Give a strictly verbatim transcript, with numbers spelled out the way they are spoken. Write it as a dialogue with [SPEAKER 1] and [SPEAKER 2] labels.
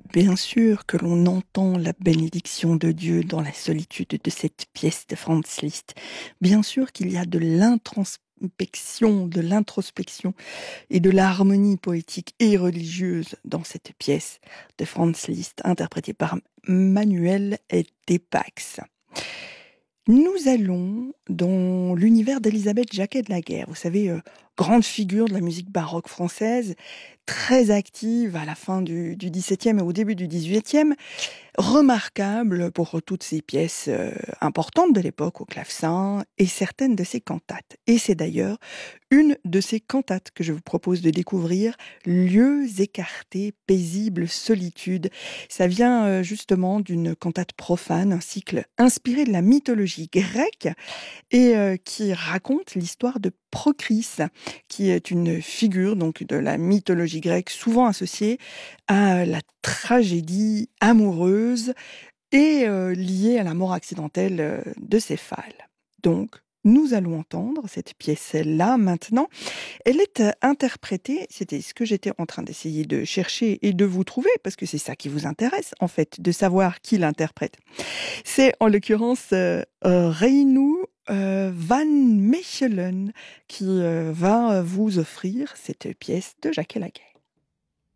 [SPEAKER 1] Bien sûr que l'on entend la bénédiction de Dieu dans la solitude de cette pièce de Franz Liszt. Bien sûr qu'il y a de l'introspection, de l'introspection et de l'harmonie poétique et religieuse dans cette pièce de Franz Liszt, interprétée par Manuel Depax. Nous allons dans l'univers d'Elisabeth Jacquet de la Guerre. Vous savez, euh, grande figure de la musique baroque française, très active à la fin du, du dix-septième et au début du dix-huitième, remarquable pour toutes ses pièces euh, importantes de l'époque au clavecin et certaines de ses cantates. Et c'est d'ailleurs une de ces cantates que je vous propose de découvrir, Lieux écartés, paisibles solitudes. Ça vient euh, justement d'une cantate profane, un cycle inspiré de la mythologie grecque et euh, qui raconte l'histoire de Procris, qui est une figure donc de la mythologie grecque souvent associée à la tragédie amoureuse et euh, liée à la mort accidentelle euh, de Céphale. Donc, nous allons entendre cette pièce-là maintenant. Elle est euh, interprétée, c'était ce que j'étais en train d'essayer de chercher et de vous trouver, parce que c'est ça qui vous intéresse, en fait, de savoir qui l'interprète. C'est en l'occurrence euh, euh, Reino euh, van Mechelen qui euh, va vous offrir cette pièce de Jacques Laguerre.